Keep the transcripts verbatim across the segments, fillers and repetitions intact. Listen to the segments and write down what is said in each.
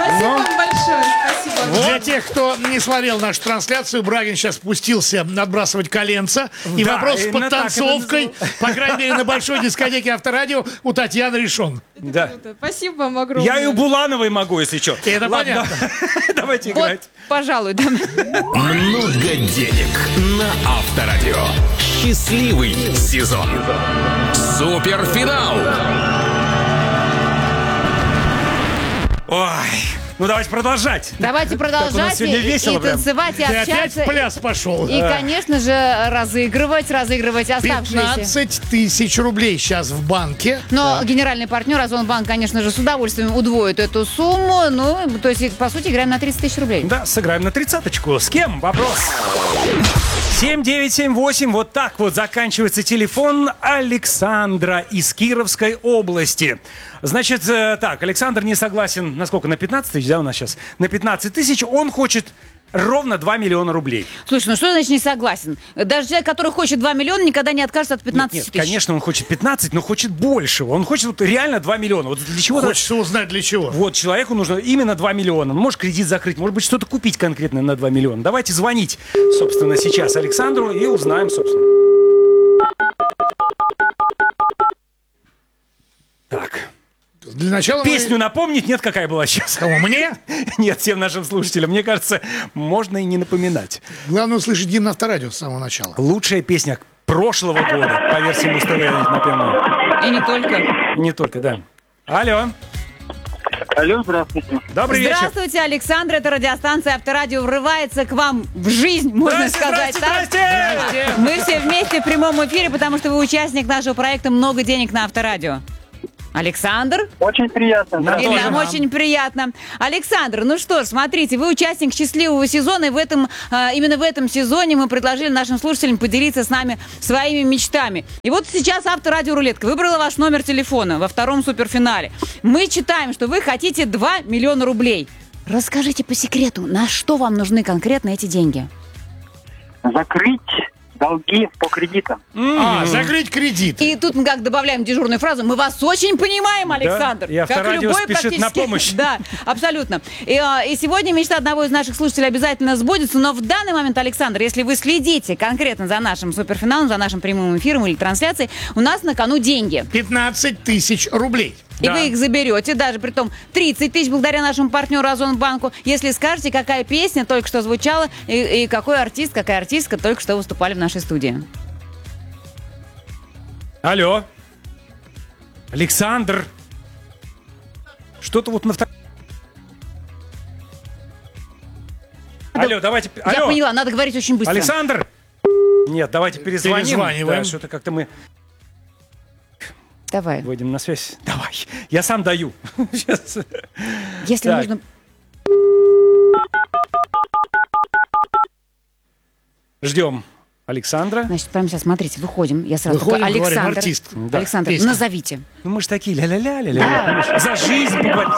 Спасибо вам большое. Спасибо. Вот. Для тех, кто не смотрел нашу трансляцию, Брагин сейчас спустился отбрасывать коленца. И Да, вопрос с именно подтанцовкой, по крайней мере, на большой дискотеке Авторадио у Татьяны решен. Да. Круто. Спасибо вам огромное. Я и у Булановой могу, если что. Это Ладно, понятно. да. Давайте Вот, играть. пожалуй, да. Много денег на Авторадио. Счастливый сезон. Суперфинал. Ой, ну давайте продолжать. Давайте Так у нас продолжать сегодня и, весело и прям. танцевать, и Ты опять общаться. в пляс пошел. И, конечно же, разыгрывать, разыгрывать оставшиеся. пятнадцать тысяч рублей сейчас в банке. Но генеральный партнер Озонбанк, конечно же, с удовольствием удвоит эту сумму. Ну, то есть, по сути, играем на тридцать тысяч рублей. Да, сыграем на тридцаточку. С кем? Вопрос. семь девять семь восемь. Вот так вот заканчивается телефон Александра из Кировской области. Значит, э, так, Александр не согласен, на сколько? На пятнадцать тысяч, да, у нас сейчас? На пятнадцать тысяч. Он хочет ровно два миллиона рублей. Слушай, ну что значит не согласен? Даже человек, который хочет два миллиона, никогда не откажется от пятнадцати Нет, тысяч. конечно, он хочет пятнадцать, но хочет большего. Он хочет вот реально два миллиона. Вот для чего? Хочется узнать, для чего. Вот, человеку нужно именно два миллиона. Он может кредит закрыть, может быть, что-то купить конкретно на два миллиона. Давайте звонить, собственно, сейчас Александру и узнаем, собственно. Так. Для начала Песню мы... напомнить? Нет, какая была сейчас? Кому, мне? Нет, всем нашим слушателям. Мне кажется, можно и не напоминать. Главное услышать гимн Авторадио с самого начала. Лучшая песня прошлого года, по версии Муз-ТВ, напомню. И не только. Не только, да. Алло. Алло, здравствуйте. Добрый вечер. Здравствуйте, Александр. Это радиостанция Авторадио врывается к вам в жизнь, можно Здрасте, сказать. здрасте, так? здрасте. Мы все вместе в прямом эфире, потому что вы участник нашего проекта «Много денег на Авторадио». Александр? Очень приятно. И Тоже нам нам. очень приятно. Александр, ну что ж, смотрите, вы участник счастливого сезона, и в этом, а, именно в этом сезоне мы предложили нашим слушателям поделиться с нами своими мечтами. И вот сейчас Авторадио Рулетка выбрала ваш номер телефона во втором суперфинале. Мы читаем, что вы хотите два миллиона рублей. Расскажите по секрету, на что вам нужны конкретно эти деньги? Закрыть долги по кредитам. А, закрыть кредит. И тут мы как добавляем дежурную фразу: мы вас очень понимаем, Александр. и Авторадио спешит на помощь. Да, абсолютно. И, а, и сегодня мечта одного из наших слушателей обязательно сбудется, но в данный момент, Александр, если вы следите конкретно за нашим суперфиналом, за нашим прямым эфиром или трансляцией, у нас на кону деньги. пятнадцать тысяч рублей. И Да. вы их заберете, даже при том тридцать тысяч благодаря нашему партнеру Озонбанку, если скажете, какая песня только что звучала и, и какой артист, какая артистка только что выступали в нашей студии. Алло. Александр. Что-то вот на втором... Алло, давайте... Я Алло. поняла, надо говорить очень быстро. Александр. Нет, давайте перезвоним. Перезваниваем. Да, что-то как-то мы Давай. выйдем на связь. Давай. Я сам даю. Сейчас. Если Так. нужно... Ждем Александра. Значит, прямо сейчас, смотрите, выходим. Я сразу Выходим, такая: говорим, Александр, артист. Да, Александр, песня. назовите. Ну мы же такие ля-ля-ля-ля-ля. За жизнь поговорить.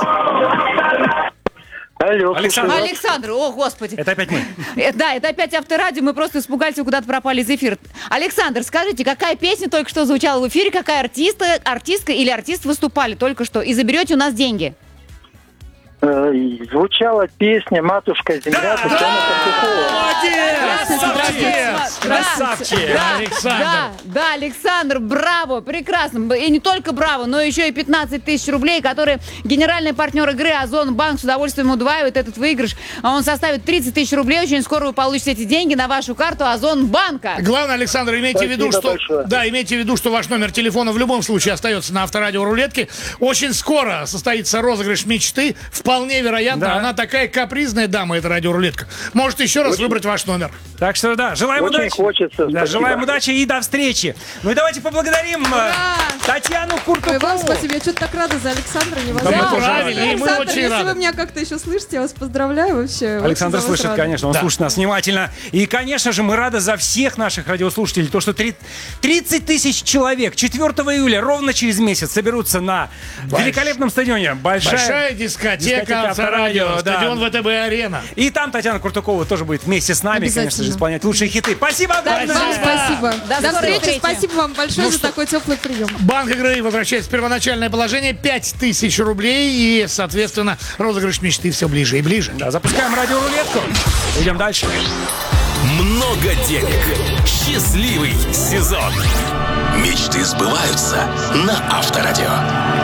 Алло, Александр. слушаю вас. Александр, о, господи. Это опять мы. Э, Да, это опять Авторадио, мы просто испугались, вы куда-то пропали из эфира. Александр, скажите, какая песня только что звучала в эфире, какая артиста, артистка или артист выступали только что, и заберете у нас деньги? Э, Звучала песня «Матушка земля» Татьяна Костюкова. Молодец! Красавчик! Да, Александр. Да, да, Александр, браво, прекрасно. И не только браво, но еще и пятнадцать тысяч рублей, которые генеральный партнер игры Озонбанк с удовольствием удваивает этот выигрыш. Он составит тридцать тысяч рублей. Очень скоро вы получите эти деньги на вашу карту Озонбанка. Главное, Александр, имейте в виду, Спасибо что большое. да, имейте в виду, что ваш номер телефона в любом случае остается на Авторадио Рулетке. Очень скоро состоится розыгрыш мечты. Вполне вероятно, Да. она такая капризная дама, эта радиорулетка. Может еще раз выбрать ваш номер. Так что да, желаем Очень удачи. хочется, Да, спасибо. желаем удачи и до встречи. Ну и давайте поблагодарим э, Татьяну Ой, Куртукову. вам спасибо. Я что-то так рада за Александра. Да, Невозможно. мы правильно, и мы Александр, очень если рады. вы меня как-то еще слышите, я вас поздравляю вообще. Очень Александр за вас слышит, рада. конечно, он Да. слушает нас внимательно. И, конечно же, мы рады за всех наших радиослушателей. То, что три- тридцать тысяч человек четвёртого июля, ровно через месяц, соберутся на Больш- великолепном стадионе. Большая, Большая дискотека, Библиотека Авторадио, да. стадион ВТБ-арена. И там Татьяна Куртукова тоже будет вместе с нами, конечно же, Обязательно. исполнять лучшие хиты. Спасибо огромное! Вам спасибо. До До скорой встречи. встречи. Спасибо вам большое Ну за что? такой теплый прием. Банк игры возвращается в первоначальное положение. пять тысяч рублей. И, соответственно, розыгрыш мечты все ближе и ближе. Да, запускаем радиорулетку. Идем дальше. Много денег. Счастливый сезон. Мечты сбываются на Авторадио.